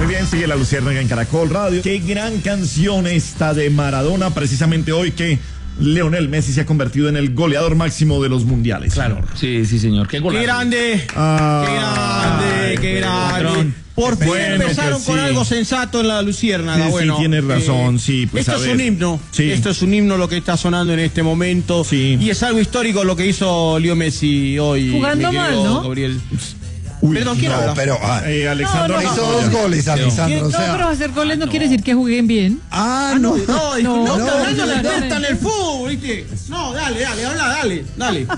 Muy bien, sigue La Luciérnaga en Caracol Radio. Qué gran canción esta de Maradona, precisamente hoy que Lionel Messi se ha convertido en el goleador máximo de los mundiales. Claro. Sí, señor. Qué golazo. ¡Qué grande! ¡Qué grande! Por fin empezaron con algo sensato en La Luciérnaga. Sí, tienes razón, sí. Pues esto es un himno. Sí. Esto es un himno lo que está sonando en este momento. Sí. Y es algo histórico lo que hizo Leo Messi hoy. Jugando mal, ¿no? Gabriel. Uy, Perdón, ¿quién habla? pero Alexandro No, hizo 2 goles, Alexandro. O sea, pero hacer goles no quiere decir que jueguen bien. No, está hablando de no. experta en el fútbol, ¿viste? No, dale, habla, dale.